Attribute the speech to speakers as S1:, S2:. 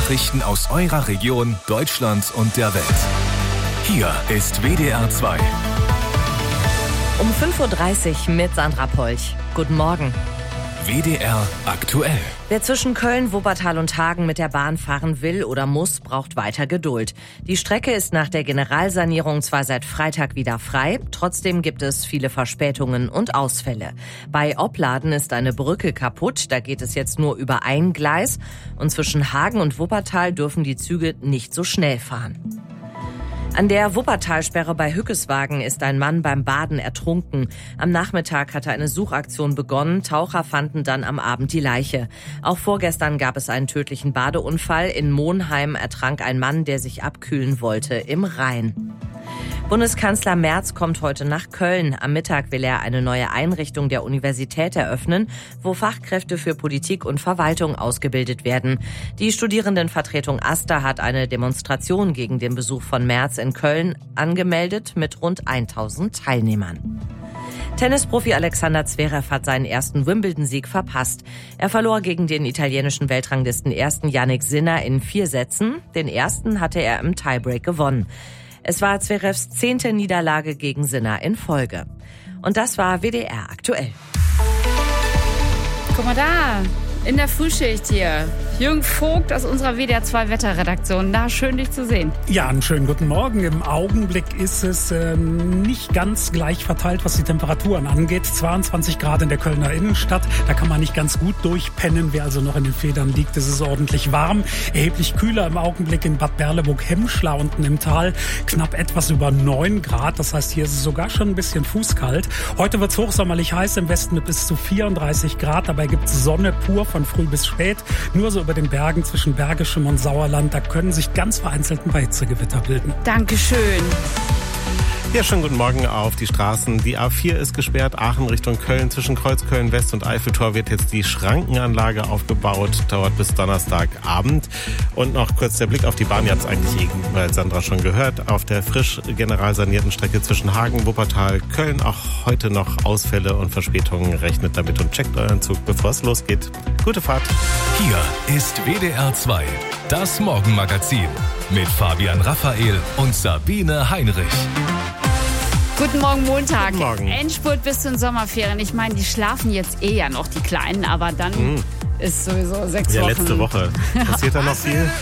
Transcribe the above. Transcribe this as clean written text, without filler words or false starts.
S1: Nachrichten aus eurer Region, Deutschland und der Welt. Hier ist WDR 2.
S2: Um 5.30 Uhr mit Sandra Polch. Guten Morgen.
S1: WDR aktuell.
S2: Wer zwischen Köln, Wuppertal und Hagen mit der Bahn fahren will oder muss, braucht weiter Geduld. Die Strecke ist nach der Generalsanierung zwar seit Freitag wieder frei, trotzdem gibt es viele Verspätungen und Ausfälle. Bei Opladen ist eine Brücke kaputt, da geht es jetzt nur über ein Gleis. Und zwischen Hagen und Wuppertal dürfen die Züge nicht so schnell fahren. An der Wuppertalsperre bei Hückeswagen ist ein Mann beim Baden ertrunken. Am Nachmittag hatte eine Suchaktion begonnen. Taucher fanden dann am Abend die Leiche. Auch vorgestern gab es einen tödlichen Badeunfall. In Monheim ertrank ein Mann, der sich abkühlen wollte im Rhein. Bundeskanzler Merz kommt heute nach Köln. Am Mittag will er eine neue Einrichtung der Universität eröffnen, wo Fachkräfte für Politik und Verwaltung ausgebildet werden. Die Studierendenvertretung AStA hat eine Demonstration gegen den Besuch von Merz in Köln angemeldet mit rund 1000 Teilnehmern. Tennisprofi Alexander Zverev hat seinen ersten Wimbledon-Sieg verpasst. Er verlor gegen den italienischen Weltranglisten ersten Yannick Sinner in 4 Sätzen. Den ersten hatte er im Tiebreak gewonnen. Es war Zverevs 10. Niederlage gegen Sinner in Folge. Und das war WDR aktuell.
S3: Guck mal da, in der Frühschicht hier. Jürgen Vogt aus unserer WDR 2 Wetterredaktion. Na, schön, dich zu sehen.
S4: Ja, einen schönen guten Morgen. Im Augenblick ist es nicht ganz gleich verteilt, was die Temperaturen angeht. 22 Grad in der Kölner Innenstadt. Da kann man nicht ganz gut durchpennen. Wer also noch in den Federn liegt, ist es ordentlich warm. Erheblich kühler im Augenblick in Bad Berleburg-Hemmschler unten im Tal. Knapp etwas über 9 Grad. Das heißt, hier ist es sogar schon ein bisschen fußkalt. Heute wird es hochsommerlich heiß im Westen mit bis zu 34 Grad. Dabei gibt es Sonne pur von früh bis spät. Nur so über den Bergen zwischen Bergischem und Sauerland, da können sich ganz vereinzelt ein paar Hitzegewitter bilden.
S3: Dankeschön.
S5: Ja, schönen guten Morgen auf die Straßen. Die A4 ist gesperrt, Aachen Richtung Köln. Zwischen Kreuzköln West und Eiffeltor wird jetzt die Schrankenanlage aufgebaut. Dauert bis Donnerstagabend. Und noch kurz der Blick auf die Bahn. Ihr habt es eigentlich eben, weil Sandra schon gehört. Auf der frisch general sanierten Strecke zwischen Hagen, Wuppertal, Köln auch heute noch Ausfälle und Verspätungen. Rechnet damit und checkt euren Zug, bevor es losgeht. Gute Fahrt.
S1: Hier ist WDR 2, das Morgenmagazin mit Fabian Raphael und Sabine Heinrich.
S3: Guten Morgen, Montag.
S5: Guten Morgen.
S3: Endspurt bis zu den Sommerferien. Ich meine, die schlafen jetzt ja noch, die Kleinen, aber dann ist sowieso 6 Wochen.
S5: Ja, letzte Woche. Passiert da noch viel?